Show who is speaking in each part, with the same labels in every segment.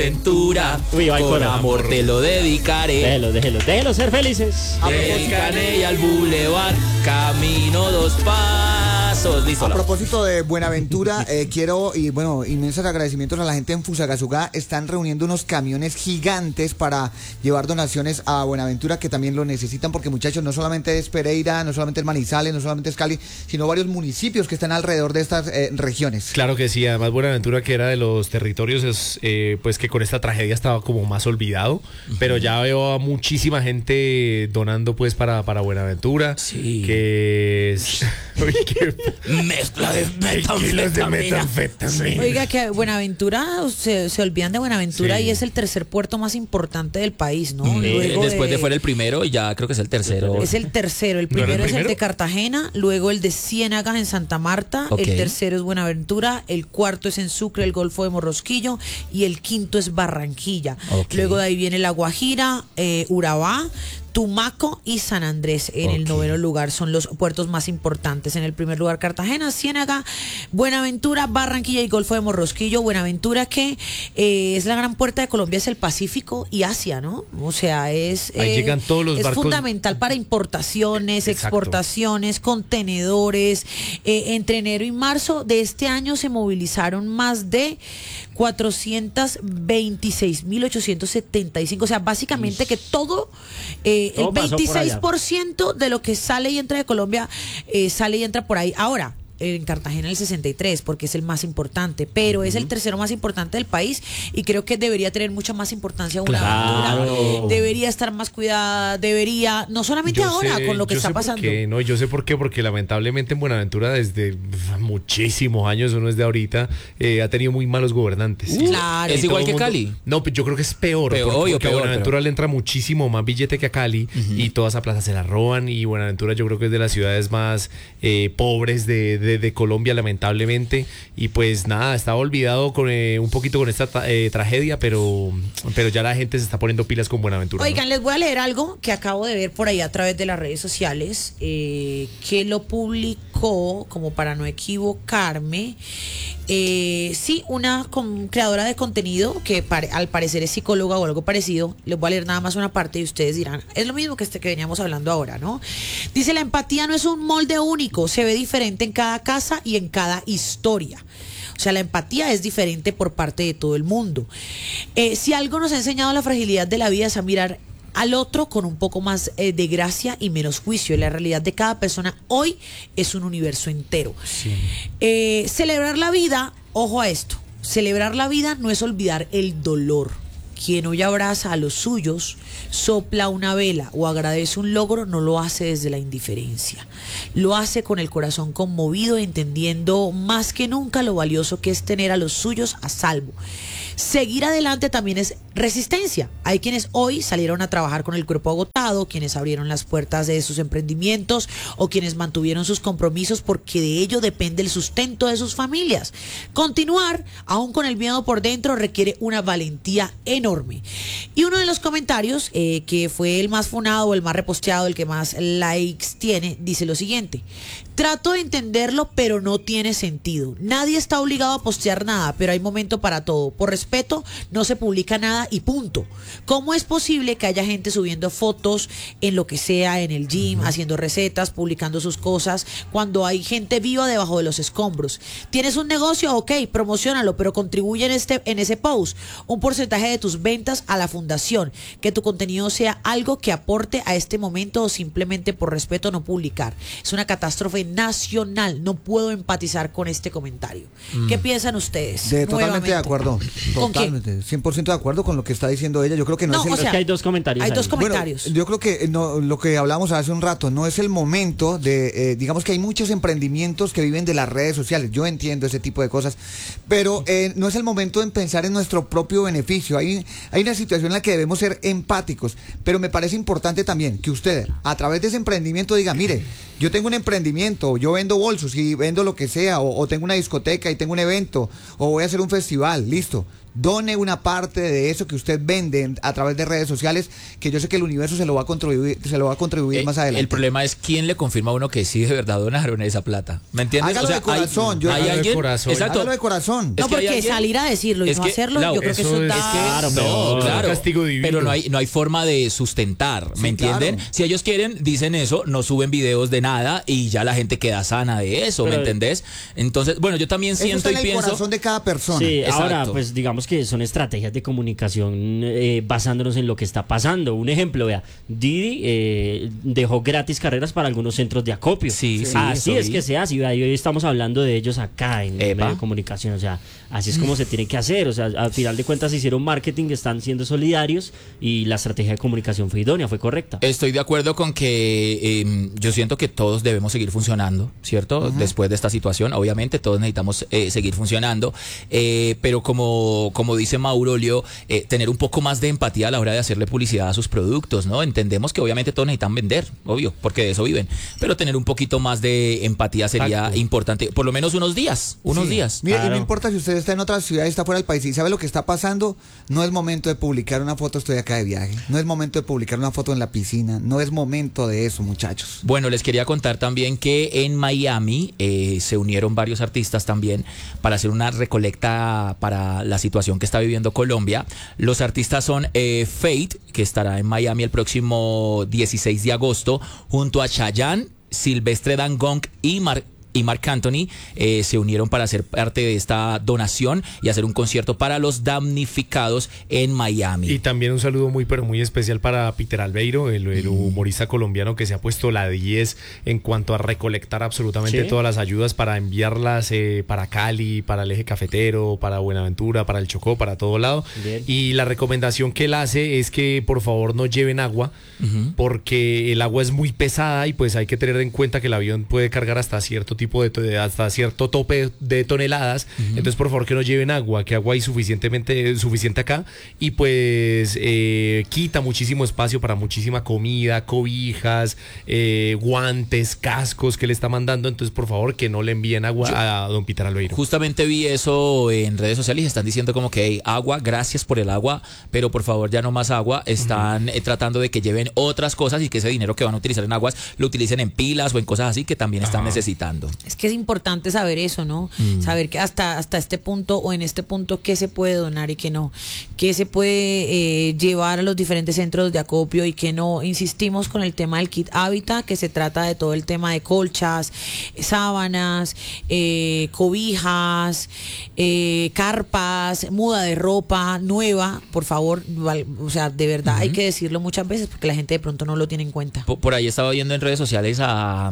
Speaker 1: Buenaventura.
Speaker 2: Uy, va el
Speaker 1: con
Speaker 2: coro.
Speaker 1: amor te lo dedicaré.
Speaker 2: Déjelos ser felices.
Speaker 1: Del Caney al Boulevard, camino 2 pasos. Listo.
Speaker 3: A propósito de Buenaventura, quiero, y bueno, inmensos agradecimientos a la gente en Fusagasugá. Están reuniendo unos camiones gigantes para llevar donaciones a Buenaventura, que también lo necesitan, porque muchachos, no solamente es Pereira, no solamente es Manizales, no solamente es Cali, sino varios municipios que están alrededor de estas regiones.
Speaker 4: Claro que sí, además Buenaventura, que era de los territorios, pues que con esta tragedia estaba como más olvidado, pero ya veo a muchísima gente donando pues para Buenaventura,
Speaker 1: Sí.
Speaker 4: que es... Uy, qué...
Speaker 1: Mezcla de
Speaker 4: kilos de
Speaker 1: metanfetamina.
Speaker 4: metanfetamina.
Speaker 5: Oiga, que Buenaventura, se olvidan de Buenaventura
Speaker 4: Sí.
Speaker 5: y es el tercer puerto más importante del país, ¿no?
Speaker 1: Después de fuera el primero y ya creo que es el tercero.
Speaker 5: Es el tercero, el
Speaker 4: ¿No era el
Speaker 5: primero es el
Speaker 4: primero?
Speaker 5: de Cartagena, luego el de Ciénaga en Santa Marta,
Speaker 1: Ok.
Speaker 5: el tercero es Buenaventura, el cuarto es en Sucre, el Golfo de Morrosquillo, y el quinto es Barranquilla.
Speaker 1: Ok.
Speaker 5: Luego de ahí viene La Guajira, Urabá, Tumaco y San Andrés en el
Speaker 1: Ok.
Speaker 5: noveno lugar. Son los puertos más importantes. En el primer lugar Cartagena, Ciénaga, Buenaventura, Barranquilla y Golfo de Morrosquillo. Buenaventura, que es la gran puerta de Colombia, es el Pacífico y Asia, ¿no? O sea, es
Speaker 4: Ahí llegan todos los
Speaker 5: es
Speaker 4: barcos.
Speaker 5: fundamental para importaciones,
Speaker 4: Exacto.
Speaker 5: exportaciones, contenedores. Entre enero y marzo de este año se movilizaron más de 426.875. O sea, básicamente que todo, el
Speaker 2: Todo pasó por allá.
Speaker 5: 26% de lo que sale y entra de Colombia sale y entra por ahí. Ahora, en Cartagena el 63%, porque es el más importante, pero es el tercero más importante del país y creo que debería tener mucha más importancia Buenaventura.
Speaker 2: Claro.
Speaker 5: Debería estar más cuidada, debería, no solamente ahora con lo que está pasando.
Speaker 4: No, yo sé por qué, porque lamentablemente en Buenaventura desde muchísimos años, uno es de ahorita, ha tenido muy malos gobernantes.
Speaker 5: Claro.
Speaker 1: Es
Speaker 4: Y
Speaker 1: igual
Speaker 4: todo
Speaker 1: que
Speaker 4: el mundo-
Speaker 1: Cali.
Speaker 4: No, pues yo creo que es peor.
Speaker 1: Peor,
Speaker 4: porque
Speaker 1: obvio,
Speaker 4: a
Speaker 1: peor,
Speaker 4: Buenaventura le entra muchísimo más billete que a Cali y toda esa plaza se la roban. Y Buenaventura yo creo que es de las ciudades más pobres de Colombia, lamentablemente. Y pues nada, estaba olvidado con un poquito con esta tragedia, pero ya la gente se está poniendo pilas con Buenaventura. ¿no?
Speaker 5: Oigan, les voy a leer algo que acabo de ver por ahí a través de las redes sociales, que lo publicó, como para no equivocarme, sí, una creadora de contenido que al parecer es psicóloga o algo parecido. Les voy a leer nada más una parte y ustedes dirán, es lo mismo que que veníamos hablando ahora, ¿no? Dice: la empatía no es un molde único, se ve diferente en cada casa y en cada historia. O sea, la empatía es diferente por parte de todo el mundo. Si algo nos ha enseñado la fragilidad de la vida es a mirar al otro con un poco más de gracia y menos juicio. La realidad de cada persona hoy es un universo entero.
Speaker 4: Sí.
Speaker 5: Celebrar la vida, ojo a esto, celebrar la vida no es olvidar el dolor. Quien hoy abraza a los suyos, sopla una vela o agradece un logro, no lo hace desde la indiferencia. Lo hace con el corazón conmovido, entendiendo más que nunca lo valioso que es tener a los suyos a salvo. Seguir adelante también es resistencia. Hay quienes hoy salieron a trabajar con el cuerpo agotado, quienes abrieron las puertas de sus emprendimientos o quienes mantuvieron sus compromisos porque de ello depende el sustento de sus familias. Continuar, aún con el miedo por dentro, requiere una valentía enorme. Y uno de los comentarios, que fue el más funado, el más reposteado, el que más likes tiene, dice lo siguiente: trato de entenderlo, pero no tiene sentido. Nadie está obligado a postear nada, pero hay momento para todo. Por respeto, no se publica nada y punto. ¿Cómo es posible que haya gente subiendo fotos en lo que sea, en el gym, haciendo recetas, publicando sus cosas, cuando hay gente viva debajo de los escombros? ¿Tienes un negocio? Ok, promociónalo, pero contribuye en ese post un porcentaje de tus ventas a la fundación. Que tu contenido sea algo que aporte a este momento o simplemente por respeto no publicar. Es una catástrofe nacional. No puedo empatizar con este comentario. ¿Qué piensan ustedes?
Speaker 3: Totalmente
Speaker 5: Nuevamente.
Speaker 3: de acuerdo.
Speaker 5: ¿Con qué?
Speaker 3: Totalmente. 100% de acuerdo con lo que está diciendo ella. Yo creo que no,
Speaker 5: No,
Speaker 3: es el...
Speaker 5: o sea,
Speaker 2: Es que hay dos comentarios.
Speaker 5: hay
Speaker 2: ahí.
Speaker 5: dos comentarios.
Speaker 3: Bueno, yo creo que lo que hablamos hace un rato, no es el momento de, digamos que hay muchos emprendimientos que viven de las redes sociales. Yo entiendo ese tipo de cosas, pero no es el momento de pensar en nuestro propio beneficio. Hay una situación en la que debemos ser empáticos, pero me parece importante también que usted, a través de ese emprendimiento, diga: mire, yo tengo un emprendimiento, yo vendo bolsos y vendo lo que sea, o tengo una discoteca y tengo un evento, o voy a hacer un festival, listo. done una parte de eso que usted vende a través de redes sociales, que yo sé que el universo se lo va a contribuir más adelante.
Speaker 1: El problema es quién le confirma a uno que sí de verdad donaron esa plata. ¿Me entiendes?
Speaker 3: Hágalo de corazón.
Speaker 1: ¿hay alguien?
Speaker 4: de corazón.
Speaker 1: Exacto.
Speaker 3: Hágalo de corazón.
Speaker 1: Es
Speaker 5: No,
Speaker 1: que hay
Speaker 5: porque
Speaker 1: alguien-
Speaker 5: salir a decirlo y
Speaker 1: es
Speaker 5: no
Speaker 1: que,
Speaker 5: hacerlo,
Speaker 1: Lau,
Speaker 5: yo creo que
Speaker 4: eso
Speaker 5: eso
Speaker 4: es-
Speaker 5: da...
Speaker 2: Claro,
Speaker 1: No, claro.
Speaker 4: castigo divino.
Speaker 1: Pero no hay forma de sustentar, ¿me
Speaker 3: Sí,
Speaker 1: entienden?
Speaker 3: claro.
Speaker 1: Si ellos quieren, dicen eso, no suben videos de nada y ya la gente queda sana de eso, ¿me
Speaker 2: Pero-
Speaker 1: entendés? Entonces, bueno, yo también
Speaker 3: Eso
Speaker 1: siento
Speaker 3: está
Speaker 1: y
Speaker 3: en el
Speaker 1: pienso...
Speaker 3: corazón de cada persona.
Speaker 2: Sí,
Speaker 1: Exacto.
Speaker 2: ahora pues digamos que son estrategias de comunicación basándonos en lo que está pasando. Un ejemplo, vea, Didi dejó gratis carreras para algunos centros de acopio.
Speaker 1: Sí, sí,
Speaker 2: así
Speaker 1: eso
Speaker 2: es
Speaker 1: vi.
Speaker 2: que se hace, y hoy estamos hablando de ellos acá en el
Speaker 1: Epa.
Speaker 2: medio de comunicación, o sea, así es como se tiene que hacer, o sea, al final de cuentas hicieron marketing, están siendo solidarios y la estrategia de comunicación fue idónea, fue correcta.
Speaker 1: Estoy de acuerdo con que yo siento que todos debemos seguir funcionando, ¿cierto? Después de esta situación, obviamente todos necesitamos seguir funcionando, pero como dice Maurolio, tener un poco más de empatía a la hora de hacerle publicidad a sus productos, ¿no? Entendemos que obviamente todos necesitan vender, obvio, porque de eso viven, pero tener un poquito más de empatía sería
Speaker 2: Exacto.
Speaker 1: importante, por lo menos unos días,
Speaker 3: Sí.
Speaker 1: días.
Speaker 3: Mire, y
Speaker 2: Claro.
Speaker 3: no importa si usted está en otra ciudad y está fuera del país y sabe lo que está pasando, no es momento de publicar una foto, estoy acá de viaje. No es momento de publicar una foto en la piscina. No es momento de eso, muchachos.
Speaker 1: Bueno, les quería contar también que en Miami se unieron varios artistas también para hacer una recolecta para la situación que está viviendo Colombia. Los artistas son Fate, que estará en Miami el próximo 16 de agosto, junto a Chayanne, Silvestre Dangond y Marc Anthony se unieron para ser parte de esta donación y hacer un concierto para los damnificados en Miami.
Speaker 4: Y también un saludo muy pero muy especial para Peter Albeiro, el humorista colombiano que se ha puesto la 10 en cuanto a recolectar absolutamente
Speaker 2: Sí.
Speaker 4: todas las ayudas para enviarlas para Cali, para el eje cafetero, para Buenaventura, para el Chocó, para todo lado.
Speaker 2: Bien.
Speaker 4: Y la recomendación que él hace es que por favor no lleven agua, porque el agua es muy pesada y pues hay que tener en cuenta que el avión puede cargar hasta cierto tipo hasta cierto tope de toneladas. Entonces por favor que no lleven agua, que agua hay suficiente acá, y pues quita muchísimo espacio para muchísima comida, cobijas, guantes, cascos que le está mandando. Entonces por favor que no le envíen agua a don Peter Albeiro.
Speaker 1: Justamente vi eso en redes sociales y están diciendo como que hey, agua, gracias por el agua, pero por favor ya no más agua. Están tratando de que lleven otras cosas y que ese dinero que van a utilizar en aguas lo utilicen en pilas o en cosas así que también están necesitando.
Speaker 5: Es que es importante saber eso, ¿no? Saber que hasta este punto o en este punto qué se puede donar y qué no, qué se puede llevar a los diferentes centros de acopio y qué no. Insistimos con el tema del kit Hábitat, que se trata de todo el tema de colchas, sábanas, cobijas, carpas, muda de ropa nueva, por favor, o sea, de verdad hay que decirlo muchas veces porque la gente de pronto no lo tiene en cuenta.
Speaker 1: Por ahí estaba viendo en redes sociales a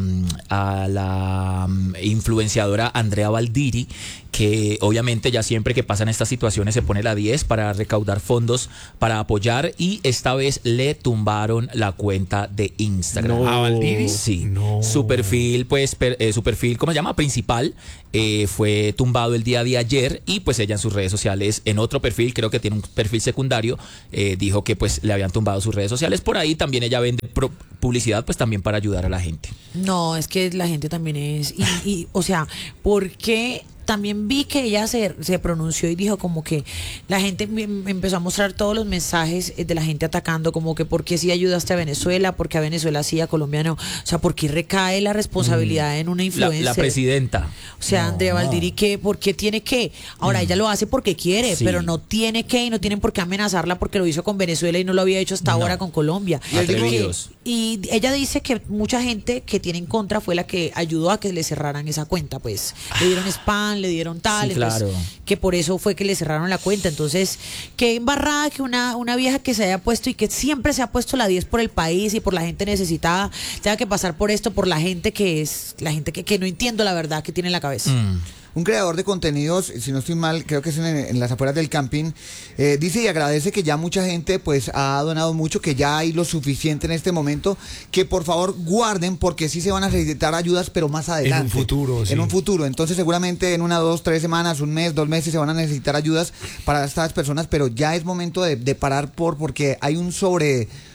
Speaker 1: la influenciadora Andrea Valdiri, que obviamente ya siempre que pasan estas situaciones se pone la 10 para recaudar fondos para apoyar, y esta vez le tumbaron la cuenta de Instagram.
Speaker 2: No.
Speaker 4: ¿A Valdiri?
Speaker 1: Sí,
Speaker 4: No.
Speaker 1: su perfil, pues, su perfil, ¿cómo se llama? Principal, fue tumbado el día de ayer, y pues ella en sus redes sociales, en otro perfil, creo que tiene un perfil secundario, dijo que pues le habían tumbado sus redes sociales. Por ahí también ella vende publicidad, pues también para ayudar a la gente.
Speaker 5: No, es que la gente también es... o sea, ¿por qué? También vi que ella se pronunció y dijo como que la gente me empezó a mostrar todos los mensajes de la gente atacando, como que ¿por qué sí ayudaste a Venezuela? ¿Por qué a Venezuela sí, a Colombia no? O sea, ¿por qué recae la responsabilidad en una influencer?
Speaker 1: La presidenta.
Speaker 5: O sea, Andrea Valdiri, ¿por qué tiene que? Ahora, ella lo hace porque quiere,
Speaker 1: Sí.
Speaker 5: pero no tiene que, y no tienen por qué amenazarla porque lo hizo con Venezuela y no lo había hecho hasta ahora con Colombia.
Speaker 1: Atrevidos.
Speaker 5: Y ella dice que mucha gente que tiene en contra fue la que ayudó a que le cerraran esa cuenta, pues. Le dieron spam, le dieron tal,
Speaker 1: Sí,
Speaker 5: entonces,
Speaker 1: claro.
Speaker 5: que por eso fue que le cerraron la cuenta. Entonces, qué embarrada que una vieja que se haya puesto y que siempre se ha puesto la 10 por el país y por la gente necesitada, tenga que pasar por esto, por la gente que no entiendo la verdad que tiene en la cabeza.
Speaker 3: Un creador de contenidos, si no estoy mal, creo que es en las afueras del camping, dice y agradece que ya mucha gente pues ha donado mucho, que ya hay lo suficiente en este momento, que por favor guarden porque sí se van a necesitar ayudas, pero más adelante.
Speaker 4: En un futuro, sí.
Speaker 3: En un futuro. Entonces seguramente en 1, 2, 3 semanas, un mes, 2 meses se van a necesitar ayudas para estas personas, pero ya es momento de parar porque hay un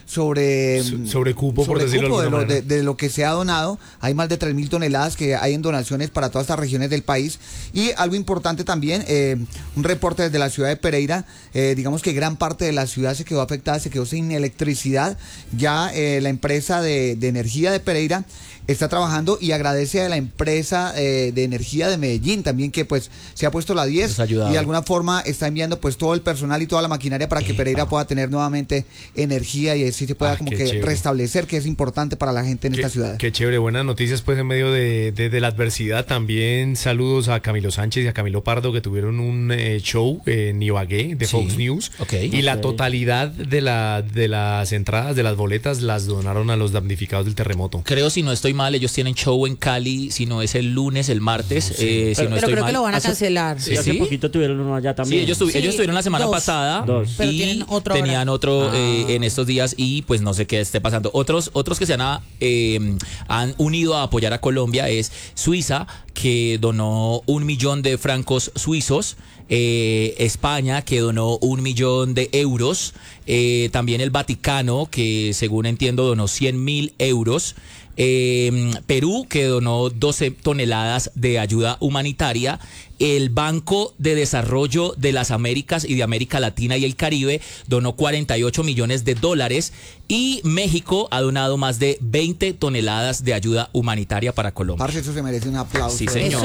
Speaker 4: sobre cupo, por decirlo de alguna manera.
Speaker 3: De lo que se ha donado. Hay más de 3.000 toneladas que hay en donaciones para todas estas regiones del país. Y algo importante también, un reporte desde la ciudad de Pereira, digamos que gran parte de la ciudad se quedó afectada, se quedó sin electricidad. Ya la empresa de energía de Pereira está trabajando y agradece a la empresa de energía de Medellín también, que pues se ha puesto la 10 y de alguna forma está enviando pues todo el personal y toda la maquinaria para que Pereira pueda tener nuevamente energía y así se pueda como que chévere restablecer, que es importante para la gente en esta ciudad.
Speaker 4: Qué chévere, buenas noticias pues en medio de la adversidad. También saludos a Camilo Sánchez y a Camilo Pardo, que tuvieron un show en Ibagué de Fox News, y la totalidad de las entradas, de las boletas, las donaron a los damnificados del terremoto.
Speaker 1: Creo, si no estoy mal, ellos tienen show en Cali, si no es el lunes, el martes, si
Speaker 5: pero
Speaker 1: no estoy
Speaker 5: creo
Speaker 1: mal.
Speaker 5: que lo van a cancelar.
Speaker 2: Hace poquito tuvieron uno allá también.
Speaker 1: Sí, ellos estuvieron la semana pasada.
Speaker 5: Pero
Speaker 1: y
Speaker 5: tenían
Speaker 1: otro en estos días, y pues no sé qué esté pasando. Otros que se han unido a apoyar a Colombia es Suiza, que donó 1 millón de francos suizos. España, que donó 1 millón de euros. También el Vaticano, que según entiendo donó 100.000 euros. Perú, que donó 12 toneladas de ayuda humanitaria. El Banco de Desarrollo de las Américas y de América Latina y el Caribe donó 48 millones de dólares. Y México ha donado más de 20 toneladas de ayuda humanitaria para Colombia.
Speaker 3: Parce, eso se merece un aplauso.
Speaker 1: Sí, señor.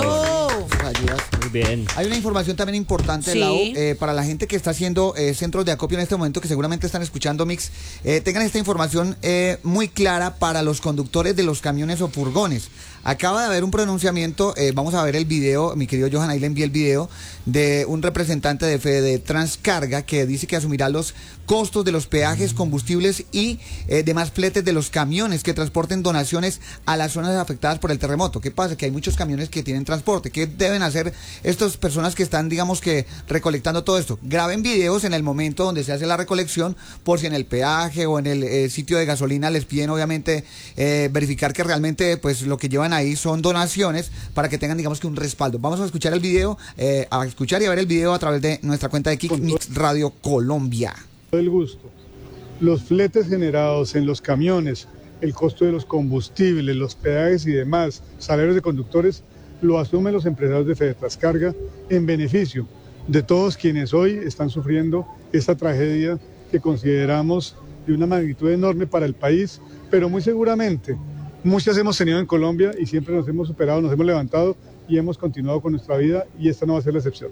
Speaker 2: Muy bien.
Speaker 3: Hay una información también importante, Lau, para la gente que está haciendo centros de acopio en este momento, que seguramente están escuchando Mix. Tengan esta información muy clara para los conductores de los camiones o furgones. Acaba de haber un pronunciamiento, vamos a ver el video, mi querido Johan, ahí le envié el video, de un representante de Fede Transcarga, que dice que asumirá los costos de los peajes, combustibles y demás fletes de los camiones que transporten donaciones a las zonas afectadas por el terremoto. ¿Qué pasa? Que hay muchos camiones que tienen transporte. ¿Qué deben hacer estas personas que están, digamos que, recolectando todo esto? Graben videos en el momento donde se hace la recolección, por si en el peaje o en el sitio de gasolina les piden, obviamente, verificar que realmente pues lo que llevan ahí son donaciones, para que tengan, digamos que, un respaldo. Vamos a escuchar el video, a escuchar y a ver el video a través de nuestra cuenta de Kick Mix Radio Colombia.
Speaker 6: El gusto. Los fletes generados en los camiones, el costo de los combustibles, los peajes y demás, salarios de conductores, lo asumen los empresarios de Fede Transcarga en beneficio de todos quienes hoy están sufriendo esta tragedia que consideramos de una magnitud enorme para el país, pero muy seguramente muchas hemos tenido en Colombia y siempre nos hemos superado, nos hemos levantado y hemos continuado con nuestra vida, y esta no va a ser la excepción.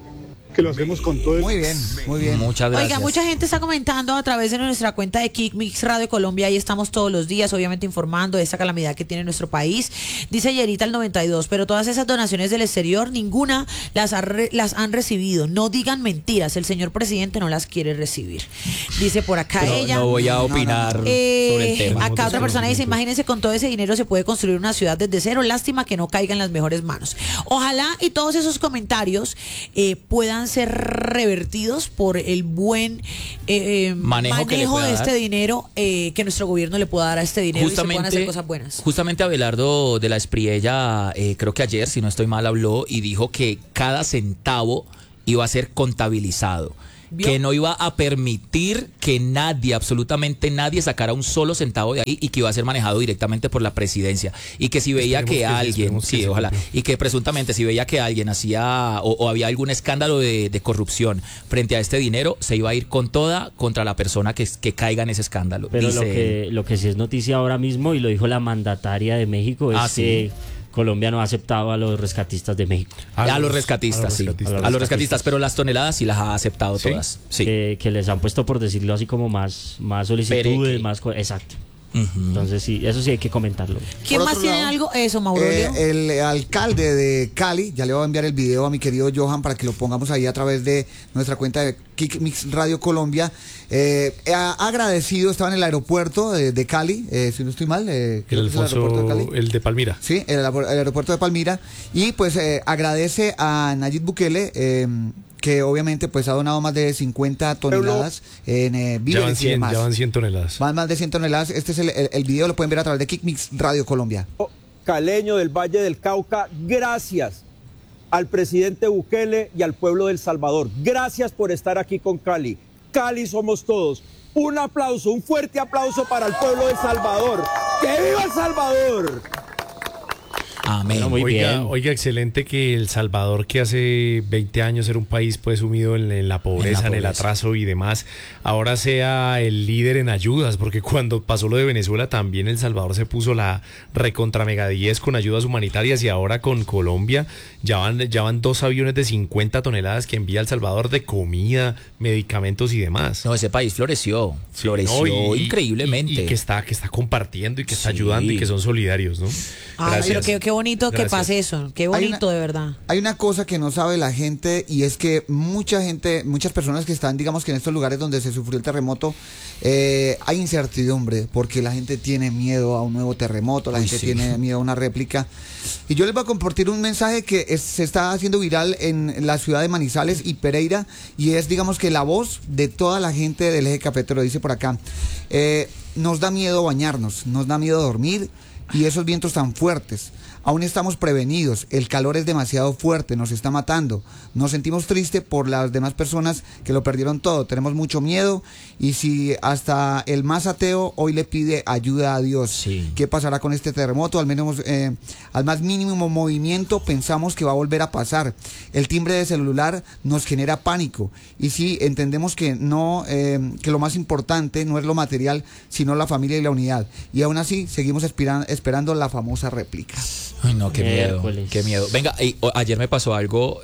Speaker 6: Que lo hacemos con todo el...
Speaker 3: Muy bien, muy bien.
Speaker 1: Muchas gracias.
Speaker 5: Oiga, mucha gente está comentando a través de nuestra cuenta de Kick Mix Radio Colombia. Ahí estamos todos los días, obviamente, informando de esta calamidad que tiene nuestro país. Dice Yerita el 92, pero todas esas donaciones del exterior, ninguna las han recibido. No digan mentiras, el señor presidente no las quiere recibir. Dice por acá ella.
Speaker 1: No voy a opinar sobre el tema.
Speaker 5: Acá otra persona dice, imagínense, con todo ese dinero se puede construir una ciudad desde cero. Lástima que no caiga en las mejores manos. Ojalá y todos esos comentarios puedan ser revertidos por el buen manejo de este dinero, que nuestro gobierno le pueda dar a este dinero, y se puedan hacer cosas buenas.
Speaker 1: Justamente Abelardo de la Espriella, creo que ayer, si no estoy mal, habló y dijo que cada centavo iba a ser contabilizado. ¿Vio? Que no iba a permitir que nadie, absolutamente nadie, sacara un solo centavo de ahí, y que iba a ser manejado directamente por la presidencia. Y que si veía que alguien, sí, ojalá, y que presuntamente si veía que alguien hacía o había algún escándalo de corrupción frente a este dinero, se iba a ir con toda contra la persona que caiga en ese escándalo.
Speaker 2: Pero lo que sí es noticia ahora mismo, y lo dijo la mandataria de México, es que Colombia no ha aceptado a los rescatistas de México.
Speaker 1: A los rescatistas, sí. A los rescatistas, pero las toneladas sí las ha aceptado todas. Sí.
Speaker 2: Que les han puesto, por decirlo así, como más solicitudes, más... Exacto. Entonces sí, eso sí hay que comentarlo.
Speaker 5: ¿Quién más tiene algo? Eso, Mauricio.
Speaker 3: El alcalde de Cali, ya le voy a enviar el video a mi querido Johan para que lo pongamos ahí a través de nuestra cuenta de Kick Mix Radio Colombia. Ha agradecido, estaba en el aeropuerto de Cali, si no estoy mal,
Speaker 4: el aeropuerto de Cali. El de Palmira.
Speaker 3: Sí, el aeropuerto de Palmira, y pues agradece a Nayib Bukele, que obviamente pues ha donado más de 50 toneladas en víveres y demás.
Speaker 4: Ya van 100 toneladas.
Speaker 3: Van más de 100 toneladas. Este es el video, lo pueden ver a través de Kick Mix Radio Colombia.
Speaker 7: Caleño del Valle del Cauca, gracias al presidente Bukele y al pueblo de El Salvador. Gracias por estar aquí con Cali. Cali somos todos. Un aplauso, un fuerte aplauso para el pueblo de El Salvador. ¡Que viva El Salvador!
Speaker 1: Amén.
Speaker 2: Bueno, muy bien.
Speaker 4: Oiga, excelente que El Salvador, que hace 20 años era un país pues sumido en la pobreza, en el atraso y demás, ahora sea el líder en ayudas, porque cuando pasó lo de Venezuela también El Salvador se puso la recontra mega 10 con ayudas humanitarias, y ahora con Colombia ya van 2 aviones de 50 toneladas que envía El Salvador de comida, medicamentos y demás.
Speaker 1: No, ese país floreció
Speaker 4: ¿No?
Speaker 1: increíblemente.
Speaker 4: Y que está compartiendo y que está
Speaker 1: Sí.
Speaker 4: ayudando y que son solidarios, ¿no?
Speaker 5: Ay, pero qué bonito que
Speaker 4: Gracias.
Speaker 5: pase eso. Qué bonito, de verdad.
Speaker 3: Hay una cosa que no sabe la gente, y es que muchas personas que están, digamos que en estos lugares donde se sufrió el terremoto, hay incertidumbre, porque la gente tiene miedo a un nuevo terremoto, la gente tiene miedo a una réplica. Y yo les voy a compartir un mensaje que se está haciendo viral en la ciudad de Manizales y Pereira, y es, digamos que la voz de toda la gente del eje cafetero. Dice por acá, nos da miedo bañarnos, nos da miedo dormir, y esos vientos tan fuertes. Aún estamos prevenidos, el calor es demasiado fuerte, nos está matando. Nos sentimos tristes por las demás personas que lo perdieron todo. Tenemos mucho miedo, y si hasta el más ateo hoy le pide ayuda a Dios,
Speaker 1: Sí.
Speaker 3: ¿qué pasará con este terremoto? Al menos al más mínimo movimiento pensamos que va a volver a pasar. El timbre de celular nos genera pánico, y sí, entendemos que que lo más importante no es lo material, sino la familia y la unidad. Y aún así seguimos esperando la famosa réplica.
Speaker 1: Ay, no, qué miedo,
Speaker 2: Miércoles.
Speaker 1: qué miedo. Venga, ayer me pasó algo,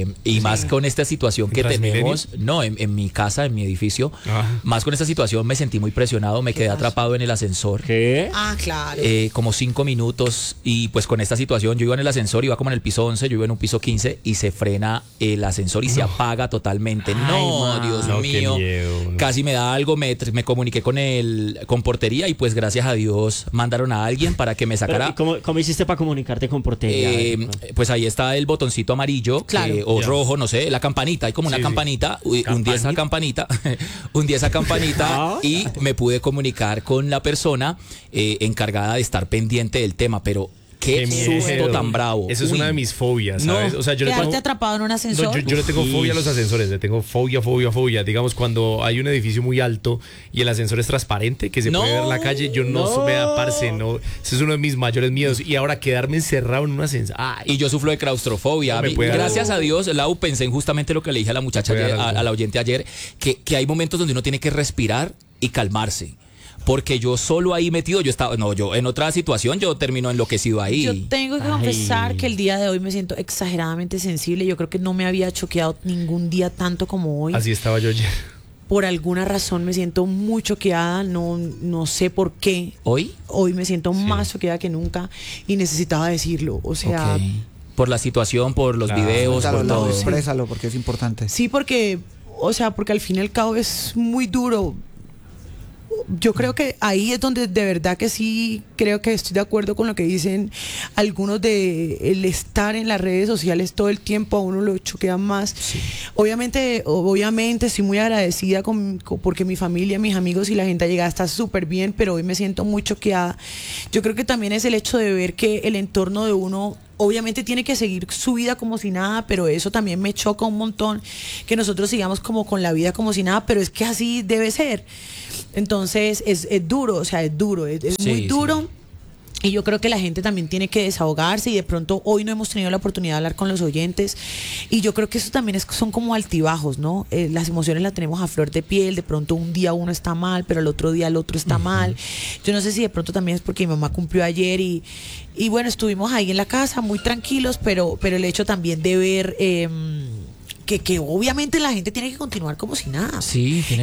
Speaker 1: y más con esta situación que tenemos, no, en mi casa, en mi edificio, más con esta situación me sentí muy presionado, me quedé atrapado en el ascensor.
Speaker 2: ¿Qué?
Speaker 5: Ah, claro.
Speaker 1: Como 5 minutos, y pues con esta situación yo iba en el ascensor, iba como en el piso 11, yo iba en un piso 15 y se frena el ascensor y se apaga totalmente. No,
Speaker 2: man.
Speaker 1: Dios
Speaker 4: No, qué
Speaker 1: mío,
Speaker 4: miedo, no.
Speaker 1: casi me da algo, me comuniqué con portería, y pues gracias a Dios mandaron a alguien para que me sacara.
Speaker 2: Pero, ¿y cómo hiciste para comunicarte con portería?
Speaker 1: Pues ahí está el botoncito amarillo,
Speaker 5: Claro.
Speaker 1: o rojo, no sé, la campanita, hay como una
Speaker 4: Sí, sí.
Speaker 1: campanita, hundí esa campanita, hundí esa campanita y me pude comunicar con la persona encargada de estar pendiente del tema, pero qué
Speaker 4: miedo.
Speaker 1: susto tan bravo.
Speaker 4: Eso es
Speaker 1: Uy.
Speaker 4: una de mis fobias,
Speaker 1: No.
Speaker 4: ¿sabes? O sea, yo le
Speaker 5: Quedarte
Speaker 4: tengo...
Speaker 5: atrapado en un ascensor.
Speaker 4: No, yo le tengo fobia a los ascensores, le tengo fobia. Digamos, cuando hay un edificio muy alto y el ascensor es transparente, que se
Speaker 1: No,
Speaker 4: puede ver la calle, yo no me da, parce, no. Ese es uno de mis mayores miedos. Y ahora quedarme encerrado en un ascensor. Ay,
Speaker 1: Y yo sufro de claustrofobia.
Speaker 4: No me puede dar-
Speaker 1: Gracias a Dios, Lau, pensé en justamente lo que le dije a la muchacha,
Speaker 4: Me puede
Speaker 1: ayer,
Speaker 4: dar algo.
Speaker 1: a la oyente ayer, que hay momentos donde uno tiene que respirar y calmarse. Porque yo solo ahí metido, yo en otra situación yo termino enloquecido ahí.
Speaker 5: Yo tengo que confesar que el día de hoy me siento exageradamente sensible. Yo creo que no me había choqueado ningún día tanto como hoy.
Speaker 4: así estaba yo ayer.
Speaker 5: Por alguna razón me siento muy choqueada, no sé por qué.
Speaker 1: ¿Hoy?
Speaker 5: Hoy me siento más choqueada que nunca y necesitaba decirlo. O sea,
Speaker 1: Ok. Por la situación, por los
Speaker 4: Claro.
Speaker 1: videos, por
Speaker 3: Exprésalo,
Speaker 1: todo.
Speaker 3: exprésalo, porque es importante.
Speaker 5: sí, porque al fin y al cabo es muy duro. Yo creo que ahí es donde de verdad que sí creo que estoy de acuerdo con lo que dicen algunos de el estar en las redes sociales todo el tiempo a uno lo choquea más. Obviamente estoy muy agradecida porque mi familia, mis amigos y la gente llegada está súper bien, pero hoy me siento muy choqueada. Yo creo que también es el hecho de ver que el entorno de uno obviamente tiene que seguir su vida como si nada, pero eso también me choca un montón, que nosotros sigamos como con la vida como si nada, pero es que así debe ser. Entonces es duro, o sea, es duro, es
Speaker 1: Sí,
Speaker 5: muy duro.
Speaker 1: sí.
Speaker 5: Y yo creo que la gente también tiene que desahogarse, y de pronto hoy no hemos tenido la oportunidad de hablar con los oyentes, y yo creo que eso también son como altibajos, ¿no? Las emociones las tenemos a flor de piel, de pronto un día uno está mal, pero el otro día el otro está mal. Yo no sé si de pronto también es porque mi mamá cumplió ayer y bueno, estuvimos ahí en la casa muy tranquilos, pero el hecho también de ver que obviamente la gente tiene que continuar como si nada.
Speaker 1: Sí, tiene